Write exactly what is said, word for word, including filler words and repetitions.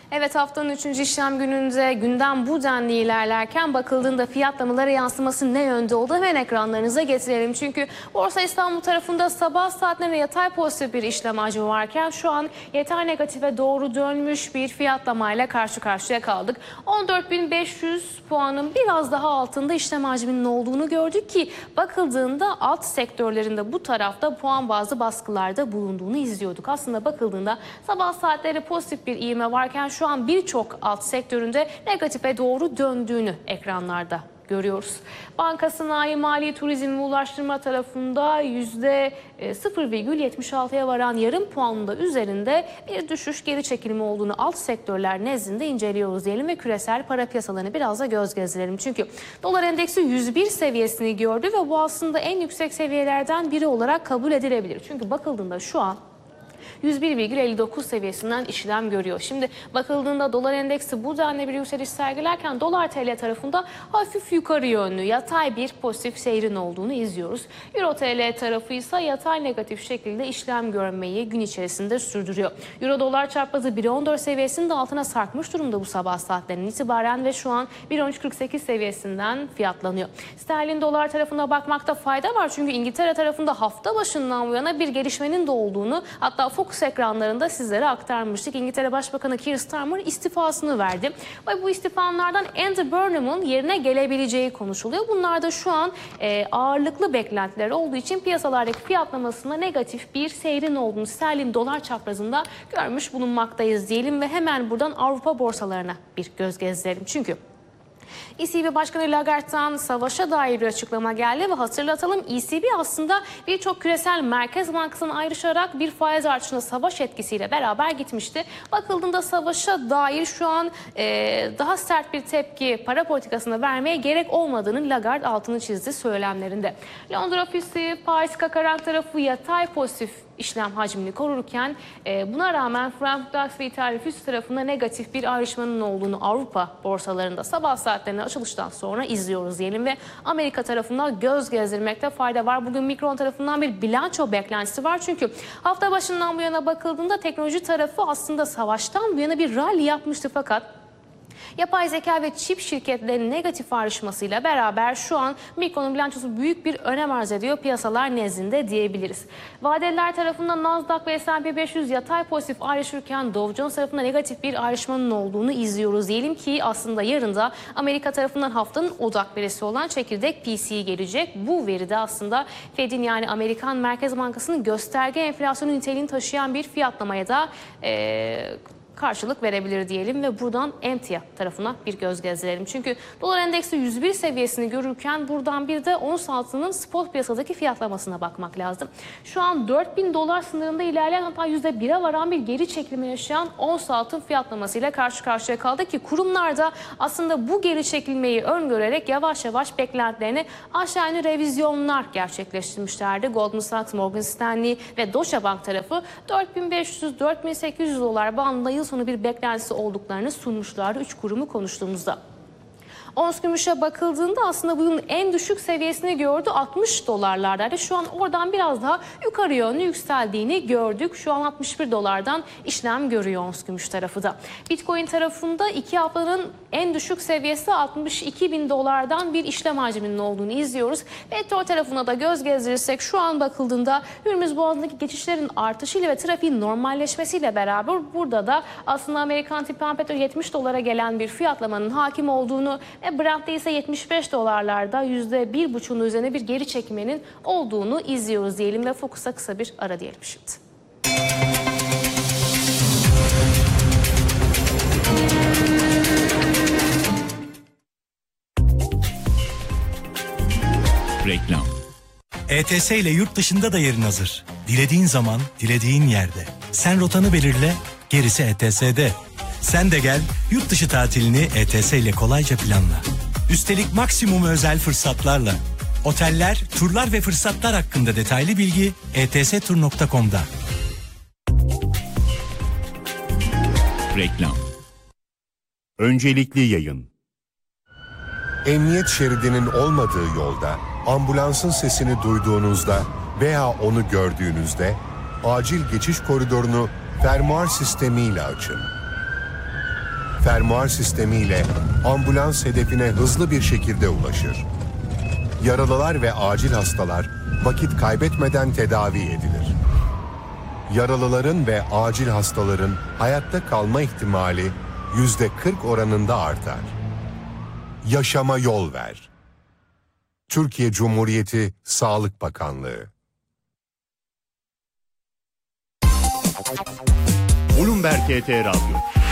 Evet, haftanın üçüncü işlem gününde gündem bu denli ilerlerken bakıldığında fiyatlamalara yansıması ne yönde oldu hemen ekranlarınıza getirelim. Çünkü Borsa İstanbul tarafında sabah saatlerinde yatay pozitif bir işlem hacmi varken şu an yatay negatife doğru dönmüş bir fiyatlamayla karşı karşıya kaldık. on dört bin beş yüz puanın biraz daha altında işlem hacminin olduğunu gördük ki bakıldığında alt sektörlerinde bu tarafta puan bazlı baskılarda bulunduğunu izliyorduk. Aslında bakıldığında sabah saatleri pozitif bir ivme varken şu an birçok alt sektöründe negatife doğru döndüğünü ekranlarda görüyoruz. Banka, sanayi, mali, turizm ve ulaştırma tarafında yüzde sıfır virgül yetmiş altıya varan yarım puanında üzerinde bir düşüş, geri çekilme olduğunu alt sektörler nezdinde inceliyoruz diyelim ve küresel para piyasalarını biraz da göz gezdirelim. Çünkü dolar endeksi yüz bir seviyesini gördü ve bu aslında en yüksek seviyelerden biri olarak kabul edilebilir. Çünkü bakıldığında şu an yüz bir virgül elli dokuz seviyesinden işlem görüyor. Şimdi bakıldığında dolar endeksi bu denli bir yükseliş sergilerken dolar T L tarafında hafif yukarı yönlü yatay bir pozitif seyrin olduğunu izliyoruz. Euro T L tarafı ise yatay negatif şekilde işlem görmeyi gün içerisinde sürdürüyor. Euro dolar çarpazı bir virgül on dört seviyesinin de altına sarkmış durumda bu sabah saatlerinden itibaren ve şu an bir virgül on üç kırk sekiz seviyesinden fiyatlanıyor. Sterlin dolar tarafına bakmakta fayda var çünkü İngiltere tarafında hafta başından bu yana bir gelişmenin de olduğunu, hatta Fox ekranlarında sizlere aktarmıştık. İngiltere Başbakanı Keir Starmer istifasını verdi. Ve bu istifalardan Andy Burnham'ın yerine gelebileceği konuşuluyor. Bunlar da şu an e, ağırlıklı beklentiler olduğu için piyasalardaki fiyatlamasında negatif bir seyrin olduğunu sterlin dolar çaprazında görmüş bulunmaktayız diyelim ve hemen buradan Avrupa borsalarına bir göz gezdirelim. Çünkü E C B Başkanı Lagarde'dan savaşa dair bir açıklama geldi ve hatırlatalım, E C B aslında birçok küresel merkez bankasından ayrışarak bir faiz artışına savaş etkisiyle beraber gitmişti. Bakıldığında savaşa dair şu an e, daha sert bir tepki para politikasına vermeye gerek olmadığını Lagarde altını çizdi söylemlerinde. Londra ofisi Paris C A C quarante tarafı yatay pozitif işlem hacmini korurken e, buna rağmen Frankfurt DAX ve İtalya Füse tarafında negatif bir ayrışmanın olduğunu Avrupa borsalarında sabah saatlerinde açılıştan sonra izliyoruz diyelim ve Amerika tarafından göz gezdirmekte fayda var. Bugün Micron tarafından bir bilanço beklentisi var çünkü hafta başından bu yana bakıldığında teknoloji tarafı aslında savaştan bu yana bir rally yapmıştı fakat yapay zeka ve çip şirketlerinin negatif ayrışmasıyla beraber şu an Micron'un bilançosu büyük bir önem arz ediyor piyasalar nezdinde diyebiliriz. Vadeliler tarafından Nasdaq ve S and P beş yüz yatay pozitif ayrışırken Dow Jones tarafında negatif bir ayrışmanın olduğunu izliyoruz. Diyelim ki aslında yarın da Amerika tarafından haftanın odak verisi olan çekirdek P C E gelecek. Bu veride aslında Fed'in yani Amerikan Merkez Bankası'nın gösterge enflasyonu niteliğini taşıyan bir fiyatlamaya da ee, karşılık verebilir diyelim ve buradan emtia tarafına bir göz gezdirelim. Çünkü dolar endeksi yüz bir seviyesini görürken buradan bir de ons altının spot piyasadaki fiyatlamasına bakmak lazım. Şu an dört bin dolar sınırında ilerleyen, hatta yüzde bire varan bir geri çekilme yaşayan ons altın fiyatlamasıyla karşı karşıya kaldı ki kurumlar da aslında bu geri çekilmeyi öngörerek yavaş yavaş beklentilerini aşağı yönlü revizyonlar gerçekleştirmişlerdi. Goldman Sachs, Morgan Stanley ve Deutsche Bank tarafı dört bin beş yüz dört bin sekiz yüz dolar bandında yıl sonu bir beklentisi olduklarını sunmuşlardı üç kurumu konuştuğumuzda. Ons gümüşe bakıldığında aslında bu yılın en düşük seviyesini gördü, altmış dolarlardaydı. Şu an oradan biraz daha yukarı yönlü yükseldiğini gördük. Şu an altmış bir dolardan işlem görüyor ons gümüş tarafı da. Bitcoin tarafında iki haftanın en düşük seviyesi altmış iki bin dolardan bir işlem hacminin olduğunu izliyoruz. Petrol tarafına da göz gezdirirsek şu an bakıldığında Hürmüz Boğazı'ndaki geçişlerin artışıyla ve trafiğin normalleşmesiyle beraber burada da aslında Amerikan tipi petrol yetmiş dolara gelen bir fiyatlamanın hakim olduğunu ve Brent'te ise yetmiş beş dolarlarda yüzde bir buçuğun üzerine bir geri çekmenin olduğunu izliyoruz diyelim ve Focus'a kısa bir ara diyelim şimdi. Reklam. E T S ile yurt dışında da yerin hazır. Dilediğin zaman, dilediğin yerde. Sen rotanı belirle, gerisi E T S'de. Sen de gel, yurt dışı tatilini E T S ile kolayca planla. Üstelik maksimum özel fırsatlarla. Oteller, turlar ve fırsatlar hakkında detaylı bilgi e t s tur nokta com'da. Reklam. Öncelikli yayın. Emniyet şeridinin olmadığı yolda, ambulansın sesini duyduğunuzda veya onu gördüğünüzde acil geçiş koridorunu fermuar sistemiyle açın. Fermuar sistemiyle ambulans hedefine hızlı bir şekilde ulaşır. Yaralılar ve acil hastalar vakit kaybetmeden tedavi edilir. Yaralıların ve acil hastaların hayatta kalma ihtimali yüzde kırk oranında artar. Yaşama yol ver. Türkiye Cumhuriyeti Sağlık Bakanlığı. Bloomberg T T Radyo.